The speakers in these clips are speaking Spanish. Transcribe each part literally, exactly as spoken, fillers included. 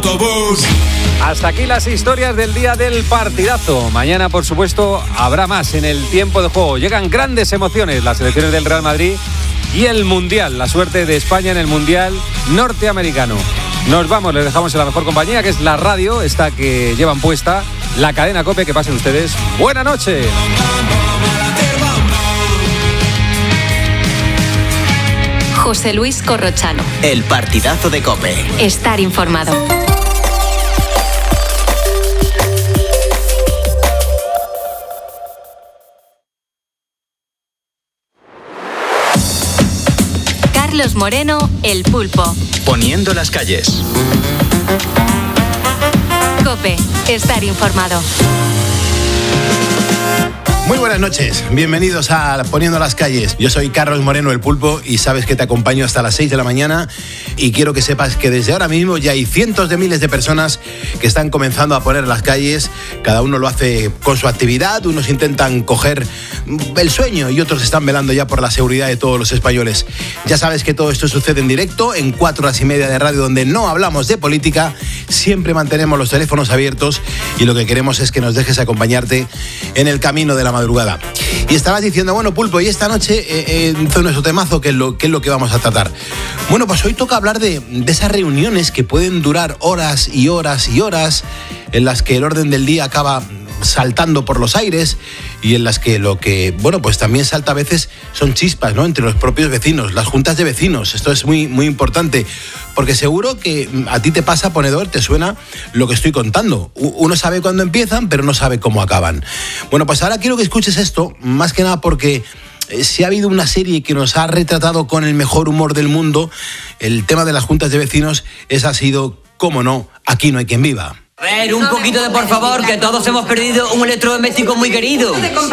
autobús. Hasta aquí las historias del día del partidazo. Mañana, por supuesto, habrá más en el tiempo de juego. Llegan grandes emociones, las elecciones del Real Madrid y el Mundial, la suerte de España en el Mundial norteamericano. Nos vamos, les dejamos en la mejor compañía, que es la radio, esta que llevan puesta, la cadena COPE. Que pasen ustedes buena noche. José Luis Corrochano. El partidazo de COPE. Estar informado. Carlos Moreno, El Pulpo. Poniendo las calles. COPE. Estar informado. Muy buenas noches, bienvenidos a Poniendo las Calles. Yo soy Carlos Moreno, El Pulpo, y sabes que te acompaño hasta las seis de la mañana, y quiero que sepas que desde ahora mismo ya hay cientos de miles de personas que están comenzando a poner las calles. Cada uno lo hace con su actividad, unos intentan coger el sueño y otros están velando ya por la seguridad de todos los españoles. Ya sabes que todo esto sucede en directo, en cuatro horas y media de radio, donde no hablamos de política, siempre mantenemos los teléfonos abiertos y lo que queremos es que nos dejes acompañarte en el camino de la madrugada. Y estabas diciendo, bueno, Pulpo, y esta noche eh, en nuestro temazo, ¿qué es, lo, ¿qué es lo que vamos a tratar? Bueno, pues hoy toca hablar de, de esas reuniones que pueden durar horas y horas y horas, en las que el orden del día acaba saltando por los aires y en las que lo que, bueno, pues también salta a veces son chispas, ¿no? Entre los propios vecinos, las juntas de vecinos. Esto es muy, muy importante, porque seguro que a ti te pasa, ponedor, te suena lo que estoy contando. Uno sabe cuándo empiezan, pero no sabe cómo acaban. Bueno, pues ahora quiero que escuches esto, más que nada porque si ha habido una serie que nos ha retratado con el mejor humor del mundo el tema de las juntas de vecinos, esa ha sido, cómo no, Aquí no hay quien viva. A ver, un poquito de por favor, que todos hemos perdido un electrodoméstico muy querido.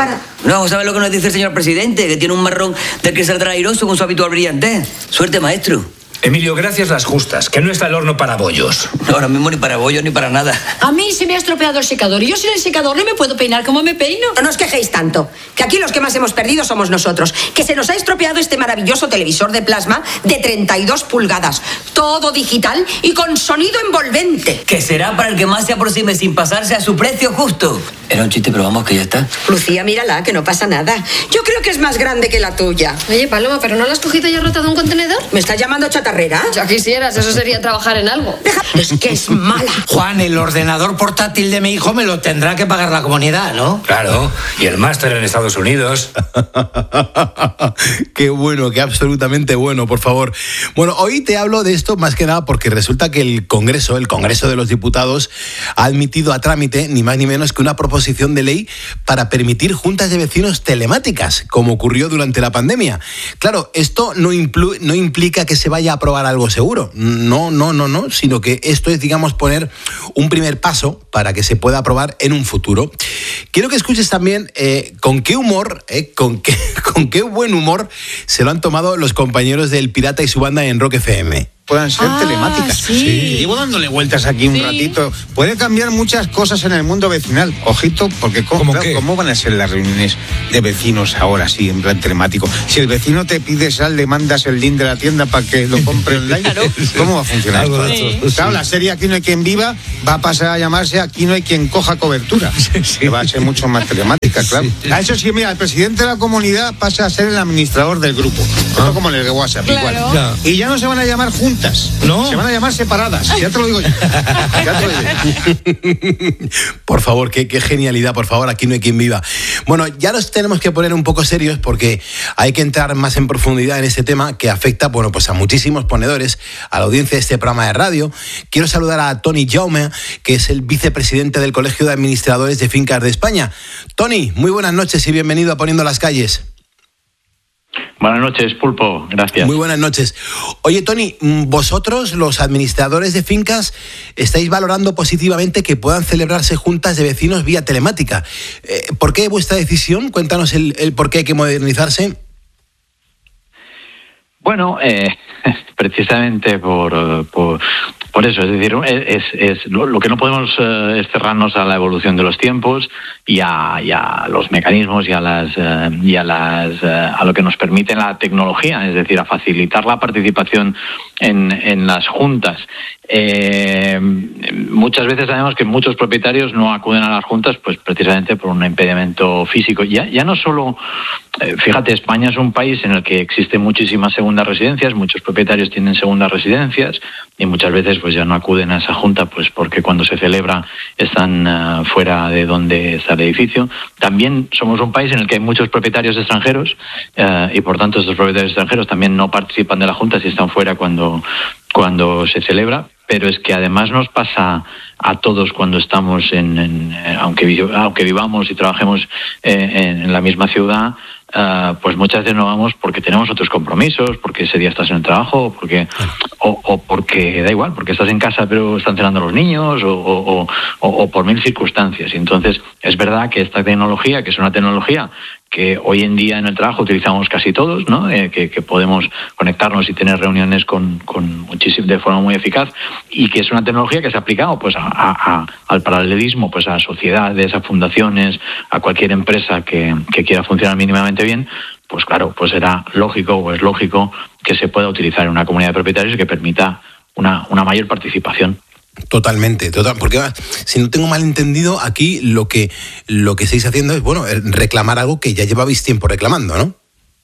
No, ¿sabes lo que nos dice el señor presidente? Que tiene un marrón del que saldrá airoso con su habitual brillantez. Suerte, maestro. Emilio, gracias las justas, que no está el horno para bollos. No, ahora mismo ni para bollos ni para nada. A mí se me ha estropeado el secador y yo sin el secador no me puedo peinar como me peino. No os quejéis tanto, que aquí los que más hemos perdido somos nosotros, que se nos ha estropeado este maravilloso televisor de plasma de treinta y dos pulgadas, todo digital y con sonido envolvente. Que será para el que más se aproxime sin pasarse a su precio justo. Era un chiste, pero vamos, que ya está. Lucía, mírala, que no pasa nada. Yo creo que es más grande que la tuya. Oye, Paloma, ¿pero no la has cogido y has rotado un contenedor? ¿Me estás llamando chatarrera? Ya quisieras, eso sería trabajar en algo. Deja, es que es mala. Juan, el ordenador portátil de mi hijo me lo tendrá que pagar la comunidad, ¿no? Claro, y el máster en Estados Unidos. Qué bueno, qué absolutamente bueno, por favor. Bueno, hoy te hablo de esto más que nada porque resulta que el Congreso, el Congreso de los Diputados, ha admitido a trámite ni más ni menos que una proposición de ley para permitir juntas de vecinos telemáticas, como ocurrió durante la pandemia. Claro, esto no, impl- no implica que se vaya a aprobar algo seguro, no, no, no, no, sino que esto es, digamos, poner un primer paso para que se pueda aprobar en un futuro. Quiero que escuches también eh, con qué humor, eh, con, qué, con qué buen humor se lo han tomado los compañeros del Pirata y su banda en Rock F M. Puedan ser ah, telemáticas. Sí. Sí. Llevo dándole vueltas aquí un sí. ratito. Puede cambiar muchas cosas en el mundo vecinal. Ojito, porque ¿cómo, claro, ¿cómo van a ser las reuniones de vecinos ahora, sí, en plan telemático? Si el vecino te pide sal, le mandas el link de la tienda para que lo compre online. Claro. ¿Cómo va a funcionar esto? Sí. Claro, la serie Aquí no hay quien viva va a pasar a llamarse Aquí no hay quien coja cobertura. Sí, sí. Que va a ser mucho más telemática, claro. Sí, sí. A eso sí, mira, el presidente de la comunidad pasa a ser el administrador del grupo. Ah. Esto como en el de WhatsApp, claro. Igual. Ya. Y ya no se van a llamar juntos. No. Se van a llamar separadas, ya te lo digo yo. Ya te lo digo. Por favor, qué, qué genialidad, por favor, Aquí no hay quien viva. Bueno, ya nos tenemos que poner un poco serios porque hay que entrar más en profundidad en este tema que afecta, bueno, pues a muchísimos ponedores, a la audiencia de este programa de radio. Quiero saludar a Toni Jaume, que es el vicepresidente del Colegio de Administradores de Fincas de España. Toni, muy buenas noches y bienvenido a Poniendo las Calles. Buenas noches, Pulpo, gracias. Muy buenas noches. Oye, Toni, vosotros, los administradores de fincas, estáis valorando positivamente que puedan celebrarse juntas de vecinos vía telemática. Eh, ¿Por qué vuestra decisión? Cuéntanos el, el por qué hay que modernizarse. Bueno, eh, precisamente por, por, por eso, es decir, es, es lo, lo que no podemos eh, es cerrarnos a la evolución de los tiempos y a, y a los mecanismos y a las eh, y a las eh, a lo que nos permite la tecnología, es decir, a facilitar la participación en, en las juntas. Eh, muchas veces sabemos que muchos propietarios no acuden a las juntas pues precisamente por un impedimento físico. Ya, ya no solo, eh, fíjate, España es un país en el que existen muchísimas segundas residencias, muchos propietarios tienen segundas residencias y muchas veces pues ya no acuden a esa junta pues porque cuando se celebra están uh, fuera de donde está el edificio. También somos un país en el que hay muchos propietarios extranjeros uh, y por tanto estos propietarios extranjeros también no participan de la junta si están fuera cuando, cuando se celebra. Pero es que además nos pasa a todos cuando estamos en, en aunque aunque vivamos y trabajemos en, en la misma ciudad, uh, pues muchas veces no vamos porque tenemos otros compromisos, porque ese día estás en el trabajo, porque o, o porque da igual, porque estás en casa pero están cenando los niños o, o, o, o por mil circunstancias. Y entonces es verdad que esta tecnología, que es una tecnología que hoy en día en el trabajo utilizamos casi todos, ¿no? Eh, que, que podemos conectarnos y tener reuniones con, con muchísimo, de forma muy eficaz, y que es una tecnología que se ha aplicado pues a, a, al paralelismo, pues a sociedades, a fundaciones, a cualquier empresa que, que quiera funcionar mínimamente bien. Pues claro, pues era lógico o es lógico que se pueda utilizar en una comunidad de propietarios y que permita una, una mayor participación. Totalmente, total, porque si no tengo mal entendido, aquí lo que lo que estáis haciendo es, bueno, reclamar algo que ya llevabais tiempo reclamando, ¿no?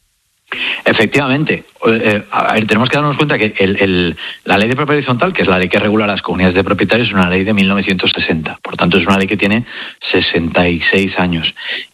Efectivamente. Eh, a ver, tenemos que darnos cuenta que el, el, la ley de propiedad horizontal, que es la ley que regula las comunidades de propietarios, es una ley de mil novecientos sesenta. Por tanto, es una ley que tiene sesenta y seis años.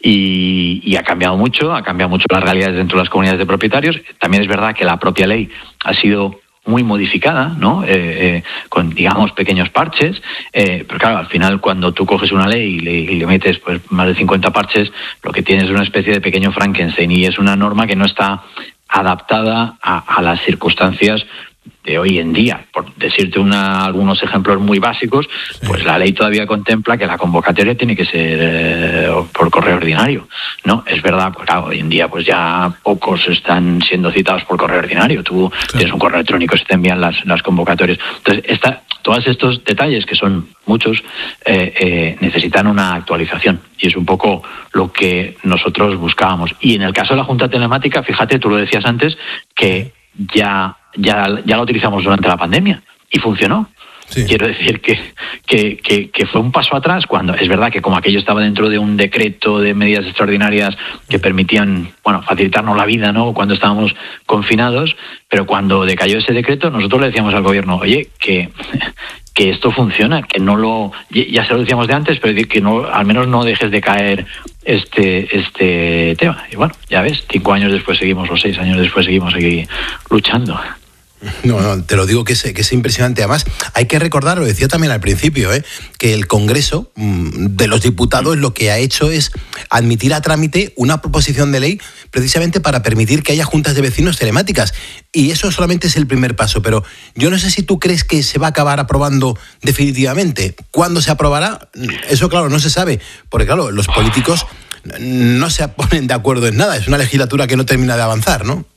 Y, y ha cambiado mucho, ha cambiado mucho las realidades dentro de las comunidades de propietarios. También es verdad que la propia ley ha sido muy modificada, ¿no? Eh, eh, con, digamos, pequeños parches, eh, pero claro, al final cuando tú coges una ley y le, y le metes pues más de cincuenta parches, lo que tienes es una especie de pequeño Frankenstein y es una norma que no está adaptada a, a las circunstancias de hoy en día. Por decirte una, algunos ejemplos muy básicos, sí. Pues la ley todavía contempla que la convocatoria tiene que ser eh, por correo ordinario, ¿no? Es verdad, pues claro, hoy en día pues ya pocos están siendo citados por correo ordinario. Tú claro. Tienes un correo electrónico, se te envían las, las convocatorias. Entonces, esta, todos estos detalles, que son muchos, eh, eh, necesitan una actualización y es un poco lo que nosotros buscábamos. Y en el caso de la Junta Telemática, fíjate, tú lo decías antes, que ya Ya, ya la utilizamos durante la pandemia y funcionó. Sí. Quiero decir que, que, que, que fue un paso atrás cuando es verdad que como aquello estaba dentro de un decreto de medidas extraordinarias que permitían, bueno, facilitarnos la vida, ¿no? Cuando estábamos confinados, pero cuando decayó ese decreto nosotros le decíamos al gobierno, oye, que que esto funciona, que no lo, ya se lo decíamos de antes, pero que no, al menos no dejes de caer este este tema. Y bueno, ya ves, cinco años después seguimos, o seis años después seguimos aquí luchando. No, no, te lo digo que es, que es impresionante. Además, hay que recordar, lo decía también al principio, ¿eh? que el Congreso de los Diputados lo que ha hecho es admitir a trámite una proposición de ley precisamente para permitir que haya juntas de vecinos telemáticas. Y eso solamente es el primer paso, pero yo no sé si tú crees que se va a acabar aprobando definitivamente. ¿Cuándo se aprobará? Eso, claro, no se sabe, porque claro, los políticos no se ponen de acuerdo en nada. Es una legislatura que no termina de avanzar, ¿no?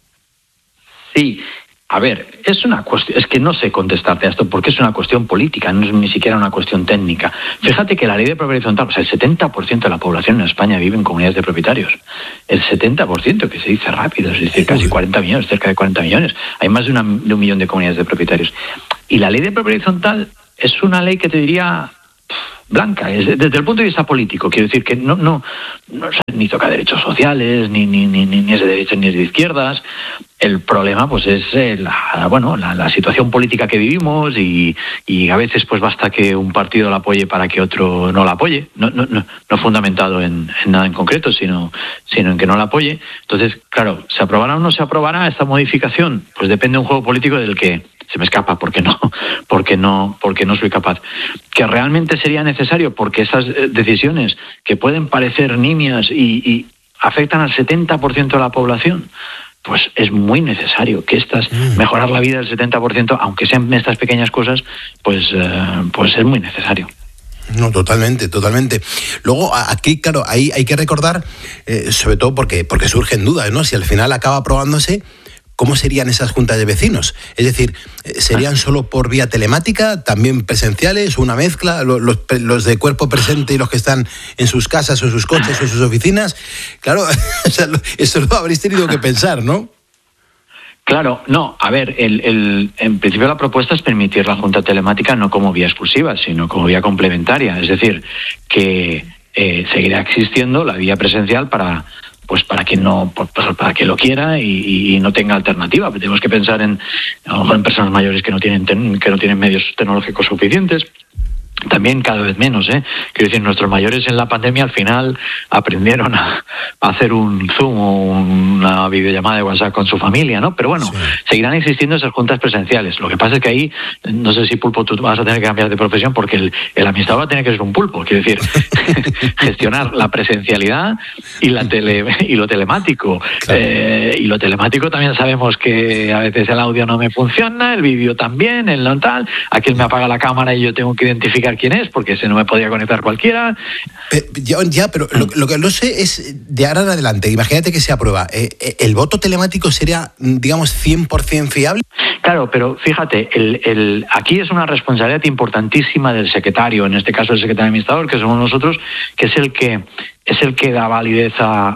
Sí. A ver, es una cuestión, es que no sé contestarte a esto porque es una cuestión política, no es ni siquiera una cuestión técnica. Fíjate que la ley de propiedad horizontal, o sea, el setenta por ciento de la población en España vive en comunidades de propietarios. El setenta por ciento, que se dice rápido, es decir, casi cuarenta millones, cerca de cuarenta millones. Hay más de, una, de un millón de comunidades de propietarios. Y la ley de propiedad horizontal es una ley que te diría blanca, es, desde el punto de vista político, quiero decir que no, no, no o sea, ni toca derechos sociales, ni, ni, ni, ni es de derechas ni es de izquierdas. El problema pues es eh, la, bueno, la, la situación política que vivimos y, y a veces pues basta que un partido la apoye para que otro no la apoye, no, no, no, no fundamentado en, en nada en concreto, sino, sino en que no la apoye. Entonces, claro, ¿se aprobará o no se aprobará esta modificación? Pues depende de un juego político del que se me escapa porque no, porque no, porque no soy capaz. Que realmente sería necesario porque esas decisiones que pueden parecer nimias y, y afectan al setenta por ciento de la población, pues es muy necesario que estas, mm. mejorar la vida del setenta por ciento, aunque sean estas pequeñas cosas, pues, eh, pues es muy necesario. No, totalmente, totalmente. Luego, aquí, claro, hay, hay que recordar, eh, sobre todo porque, porque surgen dudas, ¿no? Si al final acaba aprobándose, ¿cómo serían esas juntas de vecinos? Es decir, ¿serían solo por vía telemática, también presenciales, una mezcla, los, los, los de cuerpo presente y los que están en sus casas o en sus coches o en sus oficinas? Claro, eso lo habréis tenido que pensar, ¿no? Claro, no, a ver, el, el, en principio la propuesta es permitir la junta telemática no como vía exclusiva, sino como vía complementaria, es decir, que eh, seguirá existiendo la vía presencial para pues para quien no para quien lo quiera y, y no tenga alternativa. Tenemos que pensar en a lo mejor en personas mayores que no tienen ten, que no tienen medios tecnológicos suficientes. También cada vez menos, ¿eh? Quiero decir, nuestros mayores en la pandemia al final aprendieron a, a hacer un Zoom o una videollamada de WhatsApp con su familia, ¿no? Pero bueno, sí. Seguirán existiendo esas juntas presenciales. Lo que pasa es que ahí, no sé si, Pulpo, tú vas a tener que cambiar de profesión porque el, el administrador va a tener que ser un pulpo. Quiero decir, gestionar la presencialidad y, la tele, y lo telemático. Claro. Eh, y lo telemático también sabemos que a veces el audio no me funciona, el vídeo también, el no tal. Aquí él me apaga la cámara y yo tengo que identificar quién es, porque ese no me podía conectar cualquiera. Eh, ya, ya, pero lo, lo que no sé es, de ahora en adelante, imagínate que se aprueba, eh, ¿el voto telemático sería, digamos, cien por ciento fiable? Claro, pero fíjate, el, el, aquí es una responsabilidad importantísima del secretario, en este caso el secretario administrador, que somos nosotros, que es el que es el que da validez a,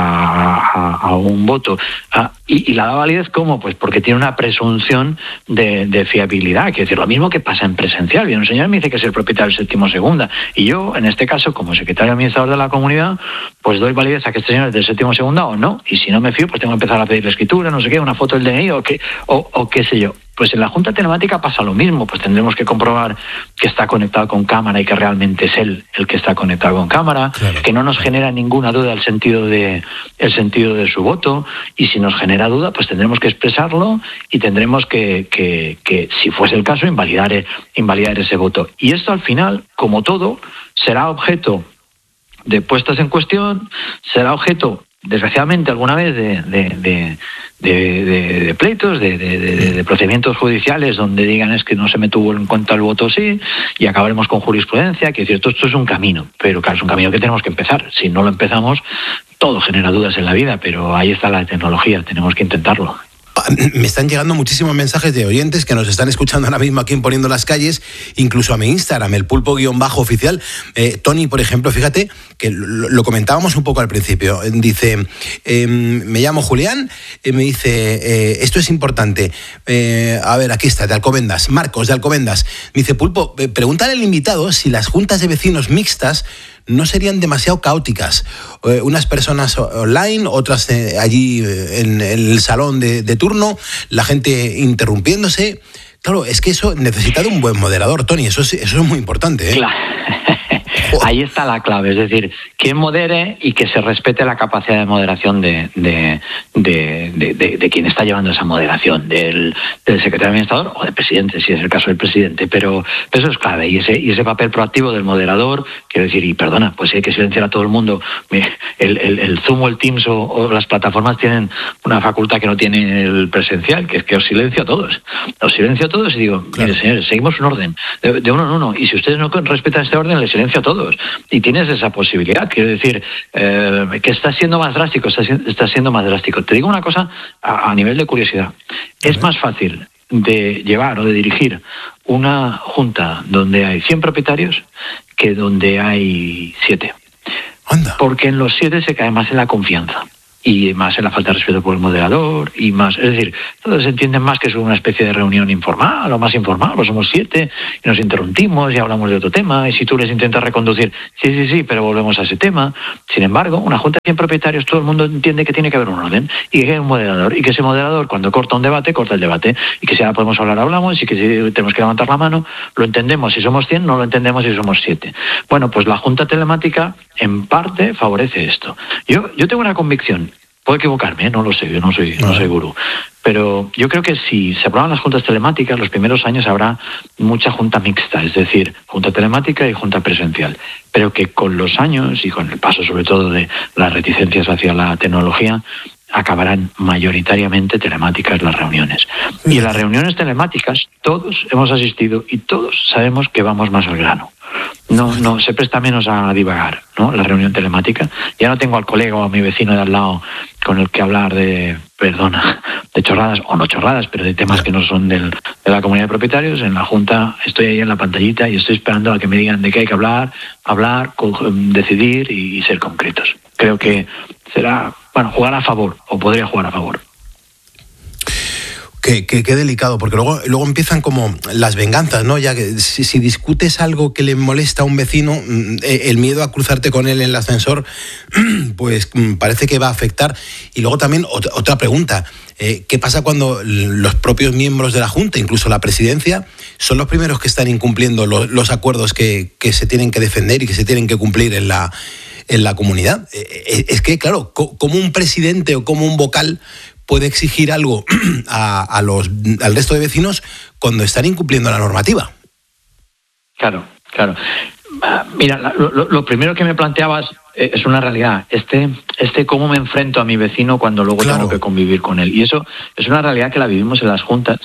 a, a un voto. Ah, y, y la da validez, ¿cómo? Pues porque tiene una presunción de, de fiabilidad. Quiero decir, lo mismo que pasa en presencial. Bien, un señor me dice que es el propietario del séptimo segunda. Y yo, en este caso, como secretario administrador de la comunidad, pues doy validez a que este señor es del séptimo segunda o no. Y si no me fío, pues tengo que empezar a pedir la escritura, no sé qué, una foto del D N I o qué, o, o qué sé yo. Pues en la junta telemática pasa lo mismo, pues tendremos que comprobar que está conectado con cámara y que realmente es él el que está conectado con cámara, claro, que no nos genera ninguna duda el sentido de el sentido de su voto, y si nos genera duda, pues tendremos que expresarlo y tendremos que, que, que si fuese el caso, invalidar, invalidar ese voto. Y esto al final, como todo, será objeto de puestas en cuestión, será objeto, desgraciadamente alguna vez, de, de, de, de, de, de pleitos, de, de, de, de procedimientos judiciales donde digan es que no se me tuvo en cuenta el voto sí, y acabaremos con jurisprudencia, que es cierto, esto es un camino, pero claro, es un camino que tenemos que empezar. Si no lo empezamos, todo genera dudas en la vida, pero ahí está la tecnología, tenemos que intentarlo. Me están llegando muchísimos mensajes de oyentes que nos están escuchando ahora mismo aquí en Poniendo las Calles, incluso a mi Instagram, el pulpo-oficial. Eh, Tony, por ejemplo, fíjate que lo, lo comentábamos un poco al principio. Dice, eh, me llamo Julián, eh, me dice, eh, esto es importante. Eh, a ver, aquí está, de Alcobendas, Marcos de Alcobendas. Me dice, Pulpo, eh, pregúntale al invitado si las juntas de vecinos mixtas no serían demasiado caóticas. Eh, unas personas online, otras eh, allí eh, en, en el salón de, de turno, la gente interrumpiéndose. Claro, es que eso necesita de un buen moderador, Tony, eso es, eso es muy importante, ¿eh? Claro. Ahí está la clave, es decir, quien modere y que se respete la capacidad de moderación de, de, de, de, de, de quien está llevando esa moderación, del, del secretario administrador o del presidente, si es el caso del presidente, pero, pero eso es clave, y ese, y ese papel proactivo del moderador, quiero decir, y perdona, pues si hay que silenciar a todo el mundo, el, el, el Zoom o el Teams o, o las plataformas tienen una facultad que no tiene el presencial, que es que os silencio a todos, os silencio a todos y digo, claro, mire señores, seguimos un orden, de, de uno en uno, y si ustedes no respetan este orden, les silencio a todos. Y tienes esa posibilidad, quiero decir, eh, que está siendo más drástico, está, está siendo más drástico. Te digo una cosa a, a nivel de curiosidad. Es más fácil de llevar o de dirigir una junta donde hay cien propietarios que donde hay siete. Anda. Porque en los siete se cae más en la confianza. Y más en la falta de respeto por el moderador, y más, es decir, todos entienden más que es una especie de reunión informal o más informal, pues somos siete y nos interrumpimos y hablamos de otro tema, y si tú les intentas reconducir, sí, sí, sí, pero volvemos a ese tema. Sin embargo, una junta de cien propietarios, todo el mundo entiende que tiene que haber un orden y que hay un moderador, y que ese moderador, cuando corta un debate, corta el debate, y que si ahora podemos hablar, hablamos, y que si tenemos que levantar la mano, lo entendemos si somos cien, no lo entendemos si somos siete. Bueno, pues la junta telemática, en parte, favorece esto. Yo, yo tengo una convicción. Puedo equivocarme, ¿eh? No lo sé, yo no soy, no soy gurú. Pero yo creo que si se aprueban las juntas telemáticas, los primeros años habrá mucha junta mixta, es decir, junta telemática y junta presencial. Pero que con los años y con el paso sobre todo de las reticencias hacia la tecnología, acabarán mayoritariamente telemáticas las reuniones. Y en las reuniones telemáticas todos hemos asistido y todos sabemos que vamos más al grano. No, no, se presta menos a divagar, ¿no? La reunión telemática. Ya no tengo al colega o a mi vecino de al lado con el que hablar de, perdona, de chorradas, o no chorradas, pero de temas que no son del, de la comunidad de propietarios. En la junta estoy ahí en la pantallita y estoy esperando a que me digan de qué hay que hablar, hablar, decidir y, y ser concretos. Creo que será, bueno, jugar a favor, o podría jugar a favor. Qué, qué, qué delicado, porque luego, luego empiezan como las venganzas, ¿no? Ya que si, si discutes algo que le molesta a un vecino, el miedo a cruzarte con él en el ascensor, pues parece que va a afectar. Y luego también otra, otra pregunta, eh, ¿qué pasa cuando los propios miembros de la Junta, incluso la presidencia, son los primeros que están incumpliendo los, los acuerdos que, que se tienen que defender y que se tienen que cumplir en la, en la comunidad? Eh, es que, claro, como un presidente o como un vocal puede exigir algo a, a los, al resto de vecinos cuando están incumpliendo la normativa. Claro, claro. Mira, lo, lo primero que me planteabas es una realidad. Este, este cómo me enfrento a mi vecino cuando luego claro. tengo que convivir con él. Y eso es una realidad que la vivimos en las juntas.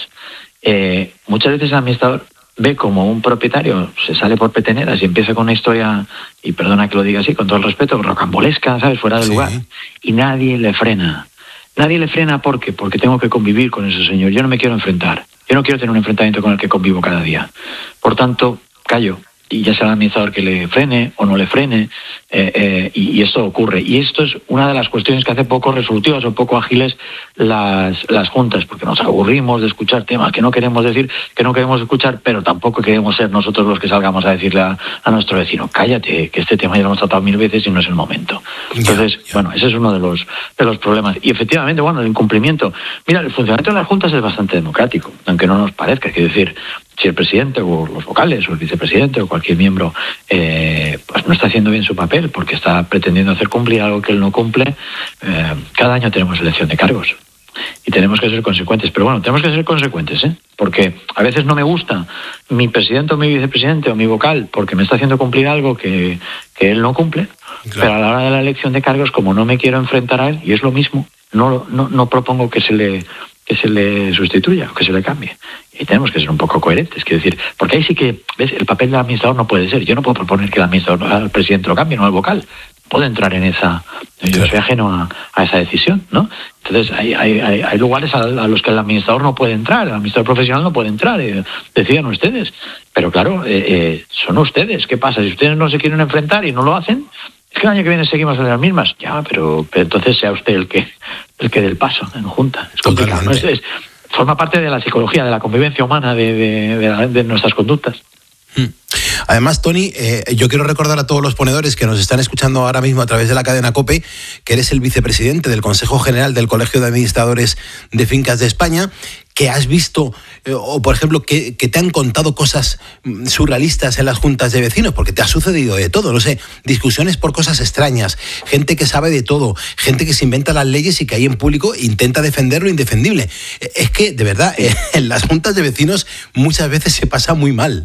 Eh, muchas veces el administrador ve como un propietario se sale por peteneras y empieza con una historia, y perdona que lo diga así, con todo el respeto, rocambolesca, ¿sabes? Fuera de sí. lugar. Y nadie le frena. Nadie le frena ¿por qué? Porque tengo que convivir con ese señor. Yo no me quiero enfrentar. Yo no quiero tener un enfrentamiento con el que convivo cada día. Por tanto, callo. Y ya sea el administrador que le frene o no le frene, eh, eh, y, y esto ocurre. Y esto es una de las cuestiones que hace poco resolutivas o poco ágiles las, las juntas, porque nos aburrimos de escuchar temas que no queremos decir, que no queremos escuchar, pero tampoco queremos ser nosotros los que salgamos a decirle a, a nuestro vecino, cállate, que este tema ya lo hemos tratado mil veces y no es el momento. Entonces, yeah, yeah. bueno, ese es uno de los, de los problemas. Y efectivamente, bueno, el incumplimiento. Mira, el funcionamiento de las juntas es bastante democrático, aunque no nos parezca, quiero decir, si el presidente o los vocales o el vicepresidente o cualquier miembro eh, pues no está haciendo bien su papel porque está pretendiendo hacer cumplir algo que él no cumple, eh, cada año tenemos elección de cargos y tenemos que ser consecuentes. Pero bueno, tenemos que ser consecuentes, ¿eh? Porque a veces no me gusta mi presidente o mi vicepresidente o mi vocal porque me está haciendo cumplir algo que, que él no cumple, claro. Pero a la hora de la elección de cargos, como no me quiero enfrentar a él, y es lo mismo, no, no, no propongo que se le... que se le sustituya o que se le cambie. Y tenemos que ser un poco coherentes, quiero decir, porque ahí sí que, ¿ves? El papel del administrador no puede ser. Yo no puedo proponer que el administrador, al presidente lo cambie, no al vocal. Puedo entrar en esa... Yo claro. soy ajeno a, a esa decisión, ¿no? Entonces, hay, hay, hay, hay lugares a, a los que el administrador no puede entrar, el administrador profesional no puede entrar, eh, decidan ustedes. Pero claro, eh, eh, son ustedes. ¿Qué pasa? Si ustedes no se quieren enfrentar y no lo hacen, es que el año que viene seguimos en las mismas. Ya, pero, pero entonces sea usted el que el que dé el paso en junta. Es complicado, ¿no? Es, es, forma parte de la psicología, de la convivencia humana, de, de, de, de nuestras conductas. Además, Toni, eh, yo quiero recordar a todos los ponedores que nos están escuchando ahora mismo a través de la cadena COPE que eres el vicepresidente del Consejo General del Colegio de Administradores de Fincas de España, que has visto, eh, o por ejemplo, que, que te han contado cosas surrealistas en las juntas de vecinos, porque te ha sucedido de todo, no sé, discusiones por cosas extrañas, gente que sabe de todo, gente que se inventa las leyes y que ahí en público intenta defender lo indefendible. Es que, de verdad, eh, en las juntas de vecinos muchas veces se pasa muy mal.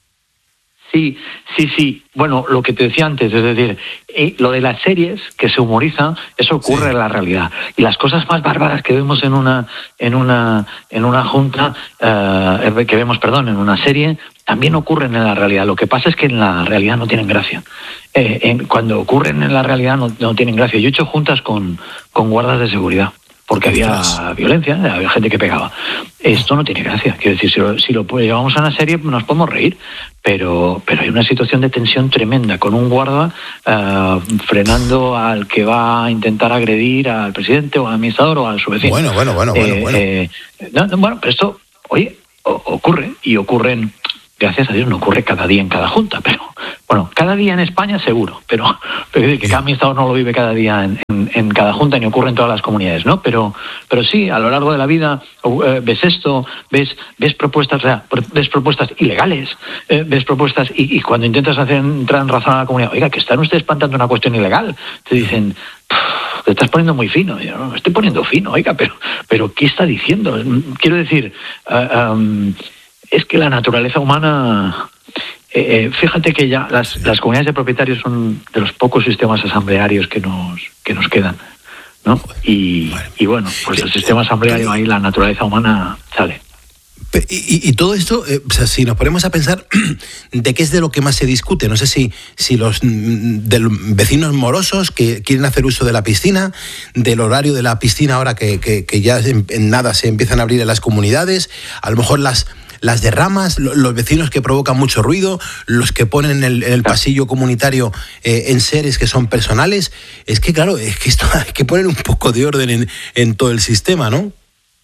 Sí, sí, sí. Bueno, lo que te decía antes, es decir, eh, lo de las series que se humorizan, eso ocurre sí. en la realidad. Y las cosas más bárbaras que vemos en una, en una, en una junta, eh, que vemos, perdón, en una serie, también ocurren en la realidad. Lo que pasa es que en la realidad no tienen gracia. Eh, en, cuando ocurren en la realidad no, no tienen gracia. Yo he hecho juntas con, con guardas de seguridad, porque había violencia, había gente que pegaba. Esto no tiene gracia. Quiero decir, si lo, si lo llevamos a una serie nos podemos reír, pero, pero hay una situación de tensión tremenda, con un guarda uh, frenando al que va a intentar agredir al presidente o al administrador o a su vecino. Bueno, bueno, bueno, eh, bueno. Bueno. Eh, no, no, bueno, pero esto, oye, o, ocurre, y ocurren... Gracias a Dios no ocurre cada día en cada junta, pero bueno, cada día en España seguro, pero, pero que cada administrador no lo vive cada día en, en, en cada junta ni ocurre en todas las comunidades, ¿no? Pero, pero sí, a lo largo de la vida eh, ves esto, ves, ves propuestas, o sea, ves propuestas ilegales, eh, ves propuestas y, y cuando intentas hacer entrar en razón a la comunidad, oiga, que están ustedes plantando una cuestión ilegal, te dicen, te estás poniendo muy fino. Yo no me estoy poniendo fino, oiga, pero, pero ¿qué está diciendo? Quiero decir, uh, um, es que la naturaleza humana, eh, eh, fíjate que ya las, las comunidades de propietarios son de los pocos sistemas asamblearios que nos que nos quedan, ¿no? Y, y bueno, pues el sistema asambleario ahí, la naturaleza humana sale. Y, y, y todo esto, eh, o sea, si nos ponemos a pensar de qué es de lo que más se discute, no sé si, si los de los vecinos morosos que quieren hacer uso de la piscina, del horario de la piscina ahora que, que, que ya en, en nada se empiezan a abrir en las comunidades, a lo mejor las... las derramas, los vecinos que provocan mucho ruido, los que ponen en el, en el pasillo comunitario eh, en seres que son personales. Es que claro, es que esto hay que poner un poco de orden en, en todo el sistema, ¿no?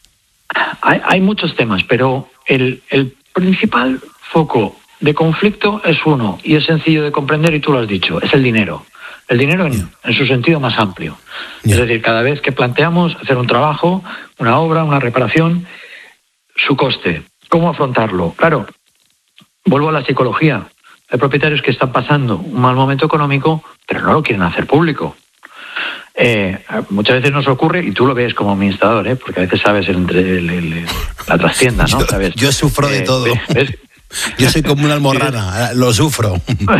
Hay, hay muchos temas, pero el, el principal foco de conflicto es uno, y es sencillo de comprender, y tú lo has dicho, es el dinero. El dinero en, yeah. en su sentido más amplio. Yeah. Es decir, cada vez que planteamos hacer un trabajo, una obra, una reparación, su coste, cómo afrontarlo. Claro, vuelvo a la psicología. Hay propietarios que están pasando un mal momento económico, pero no lo quieren hacer público. Eh, muchas veces nos ocurre, y tú lo ves como administrador, ¿eh? Porque a veces sabes el, el, el, la trastienda, ¿no? Yo, ¿Sabes? yo sufro de eh, todo. ¿ves? ¿ves? Yo soy como una almorrana, lo sufro.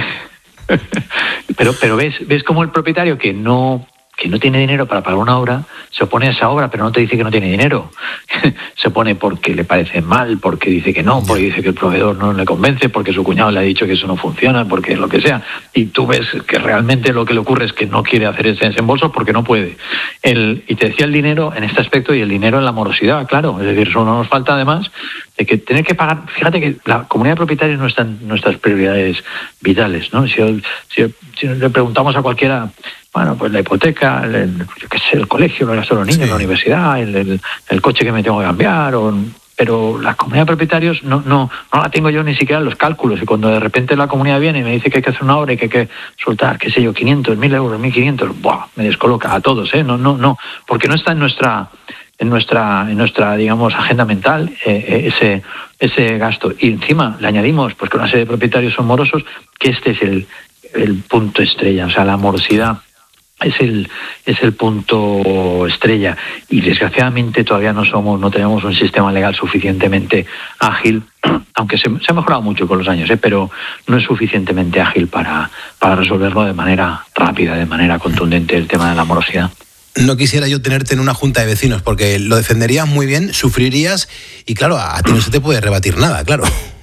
Pero, pero ves, ves como el propietario que no, que no tiene dinero para pagar una obra, se opone a esa obra, pero no te dice que no tiene dinero. Se opone porque le parece mal, porque dice que no, porque dice que el proveedor no le convence, porque su cuñado le ha dicho que eso no funciona, porque lo que sea. Y tú ves que realmente lo que le ocurre es que no quiere hacer ese desembolso porque no puede. El, y te decía el dinero en este aspecto, y el dinero en la morosidad, claro. Es decir, eso no nos falta además de que tener que pagar. Fíjate que la comunidad de propietarios no está en nuestras prioridades vitales, ¿no? Si, si, si le preguntamos a cualquiera, bueno, pues la hipoteca, el, el, yo qué sé, el colegio, el gasto de los niños, sí. la universidad, el, el, el coche que me tengo que cambiar, o, pero la comunidad de propietarios no, no, no la tengo yo ni siquiera en los cálculos, y cuando de repente la comunidad viene y me dice que hay que hacer una obra y que hay que soltar, qué sé yo, quinientos, mil euros, mil quinientos, ¡buah!, me descoloca a todos, ¿eh? No, no, no, porque no está en nuestra... en nuestra en nuestra digamos agenda mental eh, ese ese gasto, y encima le añadimos pues que una serie de propietarios son morosos, que este es el, el punto estrella, o sea, la morosidad es el es el punto estrella, y desgraciadamente todavía no somos no tenemos un sistema legal suficientemente ágil, aunque se, se ha mejorado mucho con los años, ¿eh? Pero no es suficientemente ágil para para resolverlo de manera rápida, de manera contundente, el tema de la morosidad. No quisiera yo tenerte en una junta de vecinos, porque lo defenderías muy bien, sufrirías, y claro, a ti no se te puede rebatir nada, claro.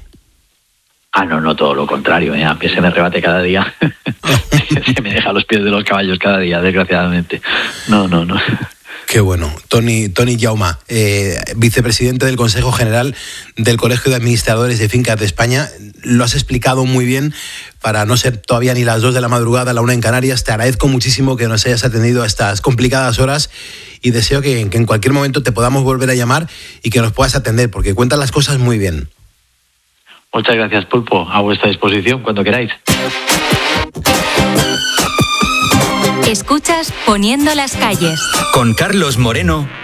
Ah, no, no, todo lo contrario, ¿eh? A mí se me rebate cada día. Se me deja a los pies de los caballos cada día, desgraciadamente. No, no, no. Qué bueno. Toni, Toni Jauma, eh, vicepresidente del Consejo General del Colegio de Administradores de Fincas de España, lo has explicado muy bien. Para no ser todavía ni las dos de la madrugada, la una en Canarias, te agradezco muchísimo que nos hayas atendido a estas complicadas horas, y deseo que, que en cualquier momento te podamos volver a llamar y que nos puedas atender, porque cuentas las cosas muy bien. Muchas gracias, Pulpo. A vuestra disposición cuando queráis. Escuchas Poniendo las calles con Carlos Moreno